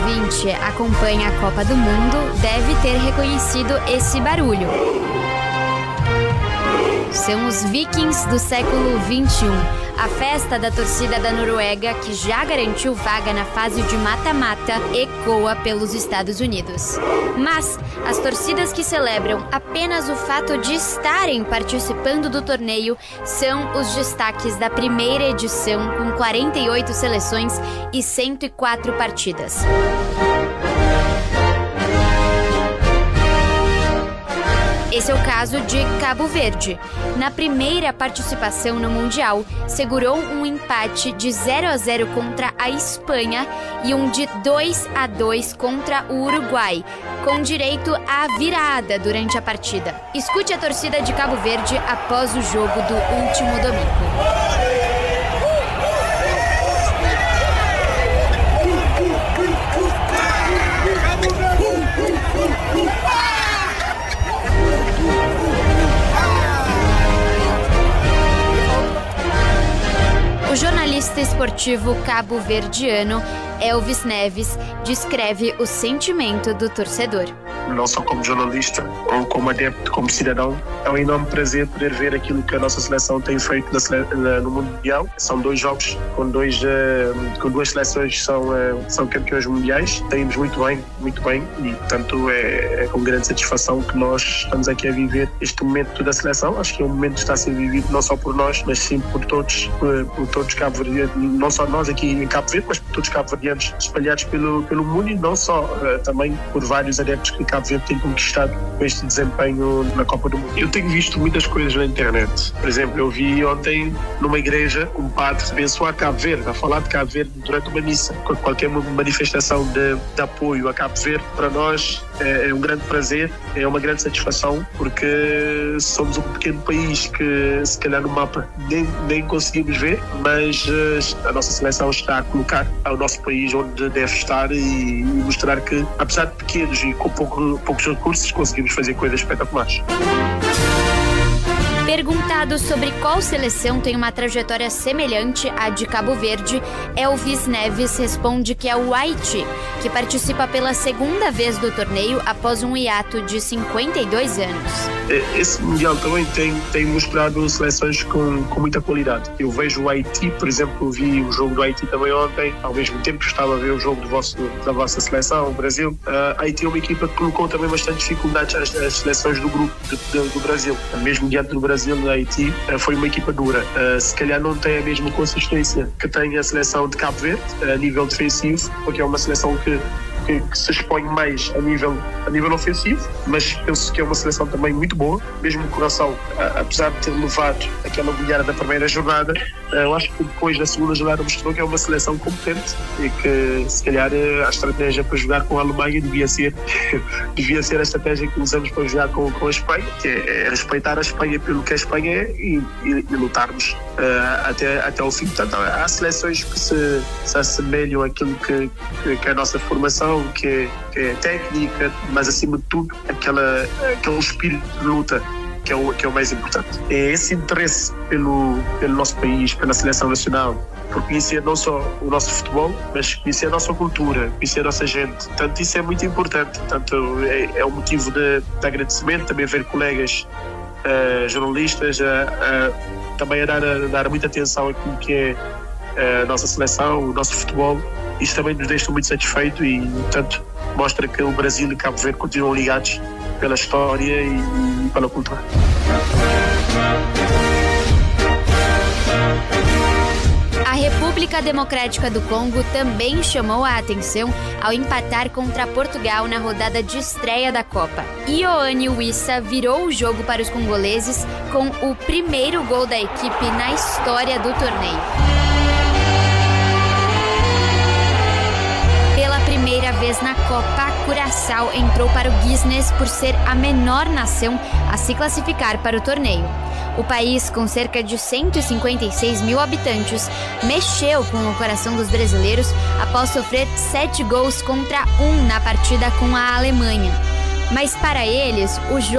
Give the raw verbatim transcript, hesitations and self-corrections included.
ouvinte acompanha a Copa do Mundo deve ter reconhecido esse barulho. São os Vikings do século vinte e um. A festa da torcida da Noruega, que já garantiu vaga na fase de mata-mata, ecoa pelos Estados Unidos. Mas as torcidas que celebram apenas o fato de estarem participando do torneio são os destaques da primeira edição, com quarenta e oito seleções e cento e quatro partidas. Esse é o caso de Cabo Verde. Na primeira participação no Mundial, segurou um empate de zero a zero contra a Espanha e um de dois a dois contra o Uruguai, com direito à virada durante a partida. Escute a torcida de Cabo Verde após o jogo do último domingo. O jornalista esportivo cabo-verdiano Elvis Neves descreve o sentimento do torcedor. Não só como jornalista ou como adepto, como cidadão, é um enorme prazer poder ver aquilo que a nossa seleção tem feito na sele... no Mundial. São dois jogos com, dois, uh, com duas seleções que são, uh, são campeões mundiais. Temos muito bem, muito bem e, portanto, é, é com grande satisfação que nós estamos aqui a viver este momento da seleção. Acho que é um momento que está a ser vivido não só por nós, mas sim por todos, por, por todos cabo-verdianos, não só nós aqui em Cabo Verde, mas por todos cabo-verdianos espalhados pelo, pelo mundo e não só, uh, também por vários adeptos que Cabo Verde tem conquistado com este desempenho na Copa do Mundo. Eu tenho visto muitas coisas na internet. Por exemplo, eu vi ontem numa igreja um padre abençoar Cabo Verde, a falar de Cabo Verde durante uma missa. Qualquer manifestação de, de apoio a Cabo Verde, para nós é, é um grande prazer, é uma grande satisfação, porque somos um pequeno país que se calhar no mapa nem, nem conseguimos ver, mas a nossa seleção está a colocar o nosso país onde deve estar e mostrar que, apesar de pequenos e com pouco, poucos recursos, conseguimos fazer coisas espetaculares. Perguntado sobre qual seleção tem uma trajetória semelhante à de Cabo Verde, Elvis Neves responde que é o Haiti, que participa pela segunda vez do torneio após um hiato de cinquenta e dois anos. Esse Mundial também tem, tem mostrado seleções com, com muita qualidade. Eu vejo o Haiti, por exemplo, vi o jogo do Haiti também ontem, ao mesmo tempo que estava a ver o jogo do vosso, da vossa seleção, o Brasil. Uh, Haiti é uma equipa que colocou também bastante dificuldades às, às seleções do grupo de, de, do Brasil. Mesmo diante do Brasil, no Haiti, uh, foi uma equipa dura. Uh, se calhar não tem a mesma consistência que tem a seleção de Cabo Verde, uh, a nível defensivo, porque é uma seleção que Que, que se expõe mais a nível, a nível ofensivo, mas penso que é uma seleção também muito boa, mesmo o Coração, a, apesar de ter levado aquela goleada da primeira jornada, eu acho que depois da segunda jornada mostrou que é uma seleção competente e que se calhar a estratégia para jogar com a Alemanha devia ser, devia ser a estratégia que usamos para jogar com, com a Espanha, que é, é respeitar a Espanha pelo que a Espanha é e, e, e lutarmos uh, até, até ao fim. Portanto, há seleções que se, se assemelham àquilo que, que, que é a nossa formação, Que é, que é técnica, mas acima de tudo aquela, aquele espírito de luta que é, o, que é o mais importante. É esse interesse pelo, pelo nosso país, pela seleção nacional, por conhecer não só o nosso futebol, mas conhecer a nossa cultura, conhecer a nossa gente. Portanto, isso é muito importante. Portanto, é, é um motivo de, de agradecimento, também ver colegas uh, jornalistas uh, uh, também a dar, a dar muita atenção àquilo que é a nossa seleção, o nosso futebol. Isso também nos deixa muito satisfeito e, portanto, mostra que o Brasil e Cabo Verde continuam ligados pela história e, e pela cultura. A República Democrática do Congo também chamou a atenção ao empatar contra Portugal na rodada de estreia da Copa. Ioane Wissa virou o jogo para os congoleses com o primeiro gol da equipe na história do torneio. Primeira vez na Copa, Curaçao entrou para o Guinness por ser a menor nação a se classificar para o torneio. O país, com cerca de cento e cinquenta e seis mil habitantes, mexeu com o coração dos brasileiros após sofrer sete gols contra um na partida com a Alemanha. Mas para eles, o jogo